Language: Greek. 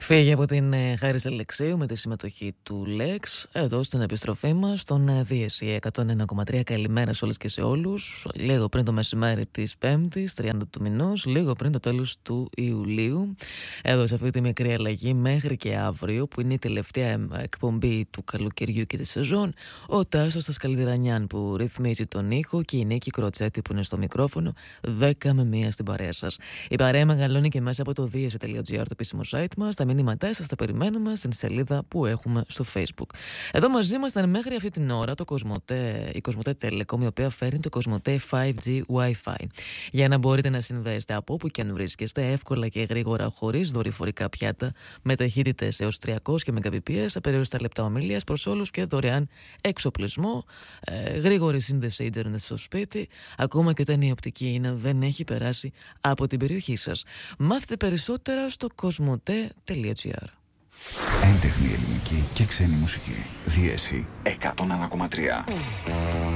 Φύγε από την Χάρης Αλεξίου με τη συμμετοχή του Lex εδώ στην επιστροφή μας στον DSE 101,3. Καλημέρα σε όλες και σε όλους. Λίγο πριν το μεσημέρι της 5ης, 30 του μηνός, λίγο πριν το τέλος του Ιουλίου. Εδώ σε αυτή τη μικρή αλλαγή μέχρι και αύριο, που είναι η τελευταία εκπομπή του καλοκαιριού και της σεζόν, ο Τάσος Τασκαλιδρανιάν που ρυθμίζει τον ήχο και η Νίκη Κροτσέτη που είναι στο μικρόφωνο, 10 με 1 στην παρέα σας. Η παρέα μεγαλώνει και μέσα από το DSE.gr, το επίσημο site μας. Τα μηνύματά σας τα περιμένουμε στην σελίδα που έχουμε στο Facebook. Εδώ μαζί ήμασταν μέχρι αυτή την ώρα η Κοσμοτέ Telecom, η οποία φέρνει το Κοσμοτέ 5G Wi-Fi. Για να μπορείτε να συνδέσετε από όπου και αν βρίσκεστε, εύκολα και γρήγορα, χωρίς δορυφορικά πιάτα, με ταχύτητες έως 300 Mbps, απεριόριστα λεπτά ομιλίας προς όλους και δωρεάν εξοπλισμό, γρήγορη σύνδεση ίντερνετ στο σπίτι, ακόμα και όταν η οπτική δεν έχει περάσει από την περιοχή σας. Μάθετε περισσότερα στο Κοσμοτέ.gr. Έντεχνη ελληνική και ξένη μουσική. DSE 101,3.